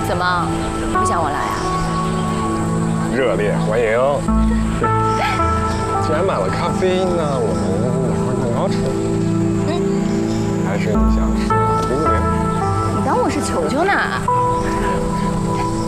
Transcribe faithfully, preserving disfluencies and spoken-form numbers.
怎么，不想我来啊？ 热烈欢迎！既然买了咖啡，那我们来块蛋糕吃。嗯。还是你想吃冰淇淋？ 你当我是球球呢？